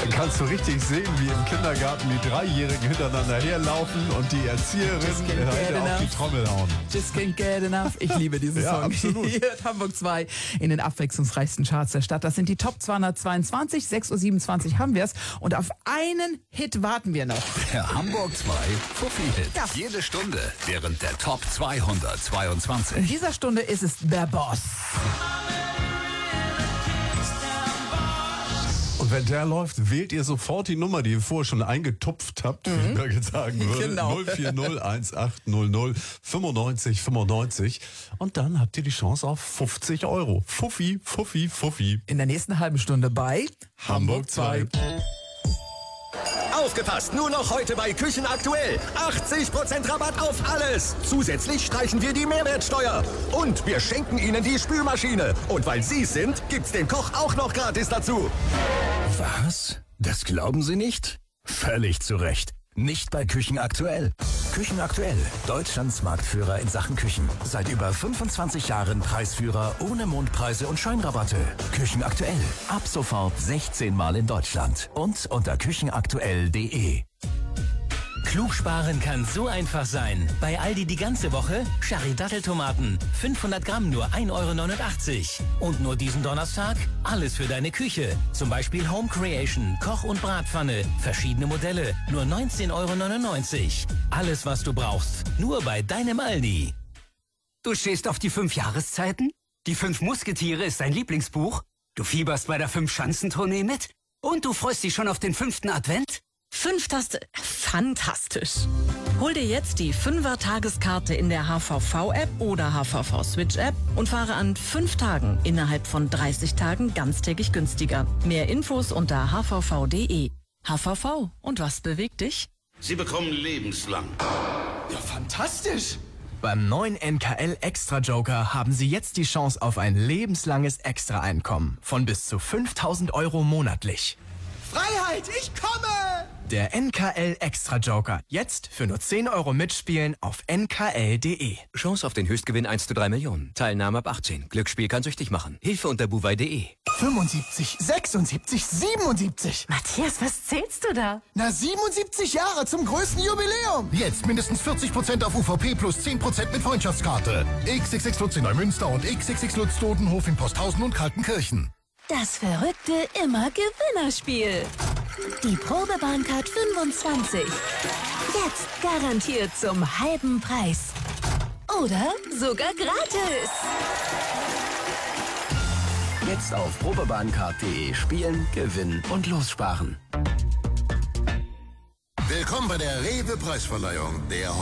Kannst du richtig sehen, wie im Kindergarten die Dreijährigen hintereinander herlaufen und die Erzieherin auf die Trommel hauen. Just can't get enough. Ich liebe diesen Ja, Song. absolut. Hier hört Hamburg 2 in den abwechslungsreichsten Charts der Stadt. Das sind die Top 222. 6.27 Uhr haben wir es. Und auf einen Hit warten wir noch. Der Hamburg 2 Fuffi-Hit. Ja. Jede Stunde während der Top 222. In dieser Stunde ist es der Boss. Und wenn der läuft, wählt ihr sofort die Nummer, die ihr vorher schon eingetupft habt, wie Birgit sagen würde. Genau. 040 1800 95 95. Und dann habt ihr die Chance auf 50 €. Fuffi, Fuffi, Fuffi. In der nächsten halben Stunde bei Hamburg 2. Aufgepasst, nur noch heute bei Küchen aktuell. 80% Rabatt auf alles. Zusätzlich streichen wir die Mehrwertsteuer. Und wir schenken Ihnen die Spülmaschine. Und weil Sie es sind, gibt's den Koch auch noch gratis dazu. Was? Das glauben Sie nicht? Völlig zu Recht. Nicht bei Küchen aktuell. Küchen aktuell, Deutschlands Marktführer in Sachen Küchen. Seit über 25 Jahren Preisführer ohne Mondpreise und Scheinrabatte. Küchen aktuell, ab sofort 16 Mal in Deutschland und unter küchenaktuell.de. Klug sparen kann so einfach sein. Bei Aldi die ganze Woche Sherry-Datteltomaten. 500 Gramm nur 1,89 €. Und nur diesen Donnerstag alles für deine Küche. Zum Beispiel Home Creation, Koch- und Bratpfanne. Verschiedene Modelle. Nur 19,99 €. Alles, was du brauchst. Nur bei deinem Aldi. Du stehst auf die 5 Jahreszeiten? Die 5 Musketiere ist dein Lieblingsbuch? Du fieberst bei der 5-Schanzentournee mit? Und du freust dich schon auf den 5. Advent? Fantastisch. Hol dir jetzt die 5er-Tageskarte in der HVV-App oder HVV-Switch-App und fahre an 5 Tagen innerhalb von 30 Tagen ganztägig günstiger. Mehr Infos unter hvv.de. HVV. Und was bewegt dich? Sie bekommen lebenslang. Ja, fantastisch! Beim neuen NKL Extra Joker haben Sie jetzt die Chance auf ein lebenslanges Extra-Einkommen von bis zu 5.000 € monatlich. Freiheit, ich komme! Der NKL Extra Joker. Jetzt für nur 10 € mitspielen auf nkl.de. Chance auf den Höchstgewinn 1:3 Millionen. Teilnahme ab 18. Glücksspiel kann süchtig machen. Hilfe unter buwei.de. 75, 76, 77. Matthias, was zählst du da? Na, 77 Jahre zum größten Jubiläum. Jetzt mindestens 40% auf UVP plus 10% mit Freundschaftskarte. XXX Lutz in Neumünster und XXX Lutz Dodenhof in Posthausen und Kaltenkirchen. Das verrückte Immer-Gewinnerspiel. Die Probebahncard 25. Jetzt garantiert zum halben Preis. Oder sogar gratis. Jetzt auf probebahncard.de spielen, gewinnen und lossparen. Willkommen bei der Rewe Preisverleihung. Der